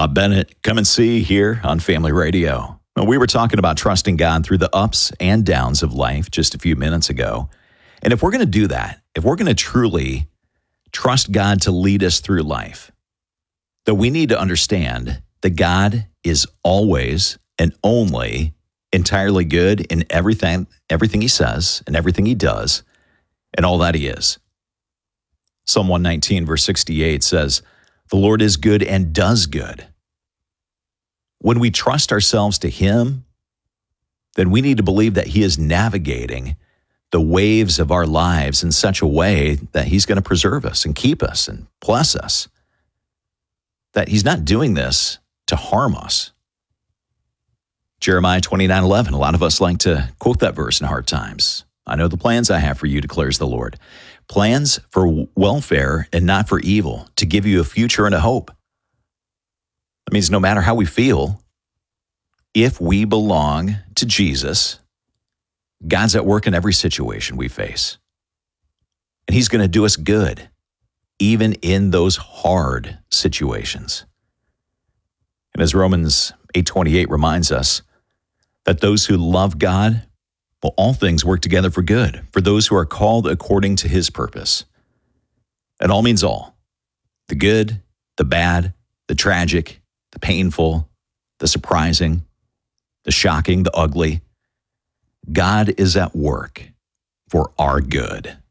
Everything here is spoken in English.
Bob Bennett, come and see here on Family Radio. Well, we were talking about trusting God through the ups and downs of life just a few minutes ago. And if we're going to do that, if we're going to truly trust God to lead us through life, that we need to understand that God is always and only entirely good in everything he says and everything he does and all that he is. Psalm 119 verse 68 says, "The Lord is good and does good." When we trust ourselves to him, then we need to believe that he is navigating the waves of our lives in such a way that he's going to preserve us and keep us and bless us. That he's not doing this to harm us. Jeremiah 29:11, a lot of us like to quote that verse in hard times. "I know the plans I have for you, declares the Lord. Plans for welfare and not for evil, to give you a future and a hope." That means no matter how we feel, if we belong to Jesus, God's at work in every situation we face. And he's going to do us good, even in those hard situations. And as Romans 8:28 reminds us, that those who love God, well, all things work together for good, for those who are called according to his purpose. And all means all. The good, the bad, the tragic, the painful, the surprising, the shocking, the ugly. God is at work for our good.